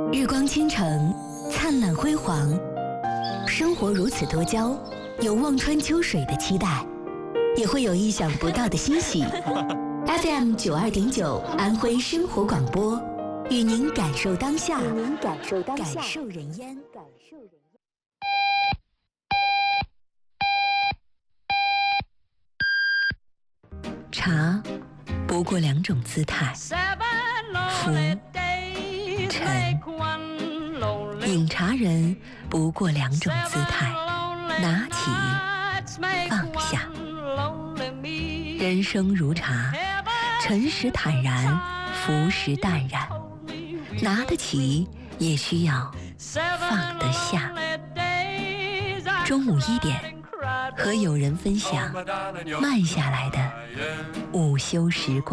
日光倾城，灿烂辉煌，生活如此多娇，有望穿秋水的期待，也会有意想不到的欣喜。FM 92.9安徽生活广播，与您感受当下，感受人烟。茶不过两种姿态，浮沉。饮茶人不过两种姿态，拿起放下。人生如茶，沉时坦然，浮时淡然。拿得起，也需要放得下。中午1点，和友人分享慢下来的午休时光。